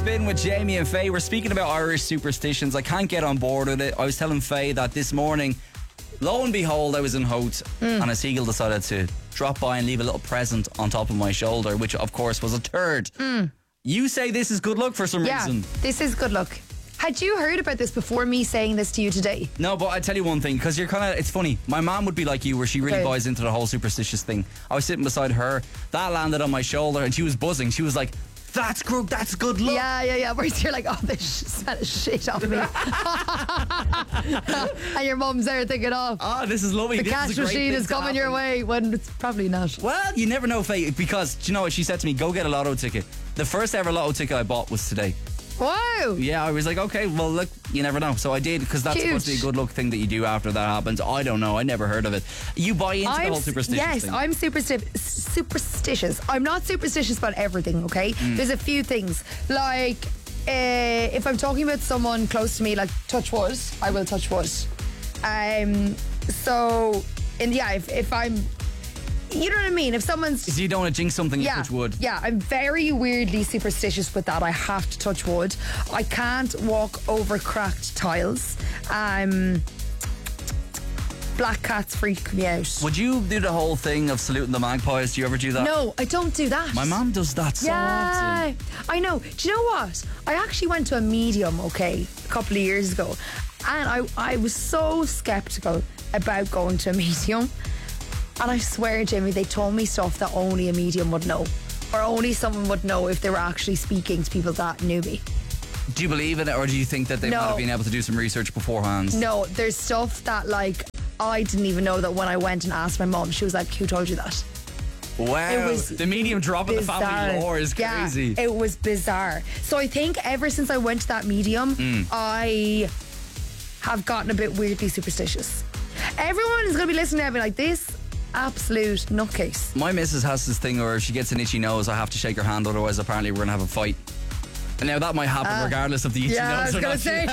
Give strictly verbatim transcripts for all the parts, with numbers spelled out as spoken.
Spin with Jamie and Faye. We're speaking about Irish superstitions. I can't get on board with it. I was telling Faye that this morning, lo and behold, I was in Howth mm. and a seagull decided to drop by and leave a little present on top of my shoulder, which of course was a turd. Mm. You say this is good luck for some yeah, reason. This is good luck. Had you heard about this before me saying this to you today? No, but I tell you one thing, because you're kind of, it's funny. My mom would be like you, where she really okay. buys into the whole superstitious thing. I was sitting beside her, that landed on my shoulder, and she was buzzing. She was like, that's good, that's good luck. Yeah, yeah, yeah. Whereas you're like, oh, this smell of shit off me. And your mum's there thinking, oh, oh, this is lovely. The this cash is machine is coming your way, when it's probably not. Well, you never know, Faye, because, do you know what she said to me? Go get a lotto ticket. The first ever lotto ticket I bought was today. Wow. Yeah, I was like, okay, well, look, you never know. So I did, because that's Huge. supposed to be a good luck thing that you do after that happens. I don't know. I never heard of it. You buy into I'm, the whole superstitious yes, thing? Yes, I'm supersti- superstitious. I'm not superstitious about everything, okay? Mm. There's a few things. Like, uh, if I'm talking about someone close to me, like touch wood, I will touch wood. Um, so, and yeah, if, if I'm... You know what I mean? If someone's... If you don't want to jinx something, yeah, you touch wood. Yeah, I'm very weirdly superstitious with that. I have to touch wood. I can't walk over cracked tiles. Um, black cats freak me out. Would you do the whole thing of saluting the magpies? Do you ever do that? No, I don't do that. My mom does that so yeah, often. I know. Do you know what? I actually went to a medium, okay, a couple of years ago. And I, I was so sceptical about going to a medium. And I swear, Jamie, they told me stuff that only a medium would know. Or only someone would know if they were actually speaking to people that knew me. Do you believe in it, or do you think that they no. might have been able to do some research beforehand? No, there's stuff that, like, I didn't even know that when I went and asked my mum, she was like, who told you that? Wow, it was the medium dropping bizarre. the family lore is crazy. Yeah, it was bizarre. So I think ever since I went to that medium, mm. I have gotten a bit weirdly superstitious. Everyone is going to be listening to me like this. Absolute nutcase. My missus has this thing where if she gets an itchy nose, I have to shake her hand, otherwise apparently we're going to have a fight. And now that might happen uh, regardless of the itchy yeah, nose. I was going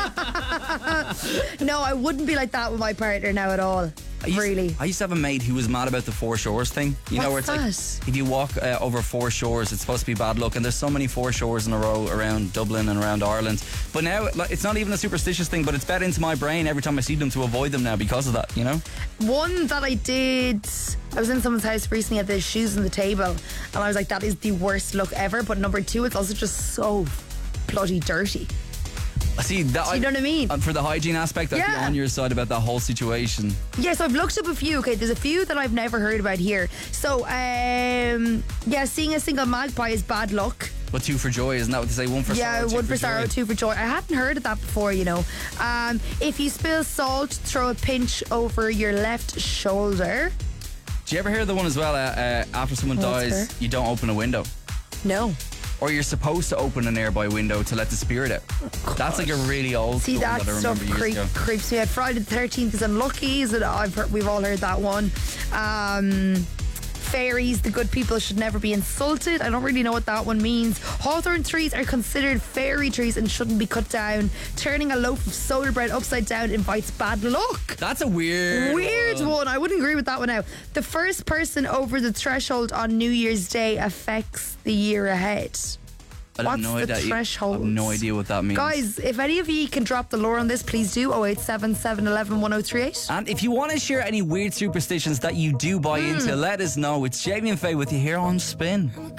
to say. No, I wouldn't be like that with my partner now at all. I used, really. I used to have a mate who was mad about the four shores thing. You What's know, where it's that? like if you walk uh, over four shores, it's supposed to be bad luck. And there's so many four shores in a row around Dublin and around Ireland. But now like, it's not even a superstitious thing, but it's bet into my brain every time I see them to avoid them now because of that, you know? One that I did, I was in someone's house recently, had the shoes on the table, and I was like, that is the worst luck ever. But number two, it's also just so bloody dirty. See, that Do you know what I mean? And for the hygiene aspect, I'd yeah. be on your side about that whole situation. Yeah, so I've looked up a few. Okay, there's a few that I've never heard about here. So, um, yeah, seeing a single magpie is bad luck. But two for joy, isn't that what they say? One for yeah, sorrow, two one for, for sorrow, joy. two for joy. I hadn't heard of that before, you know. Um, if you spill salt, throw a pinch over your left shoulder. Do you ever hear the one as well? Uh, uh, after someone What's dies, her? you don't open a window. No. Or you're supposed to open a nearby window to let the spirit out. Oh, that's like a really old See, school that, that I stuff remember years creep, ago. creeps me out. Friday the thirteenth is unlucky. Is it? I've heard, we've all heard that one. Um, fairies, the good people should never be insulted. I don't really know what that one means. Hawthorn trees are considered fairy trees and shouldn't be cut down. Turning a loaf of soda bread upside down invites bad luck. That's a weird Weird one. one. I wouldn't agree with that one now. The first person over the threshold on New Year's Day affects the year ahead. I What's have no the idea. threshold? I have no idea what that means. Guys, if any of you can drop the lore on this, please do. oh eight seven, seven one one, one oh three eight. And if you want to share any weird superstitions that you do buy mm. into, let us know. It's Jamie and Faye with you here on Spin.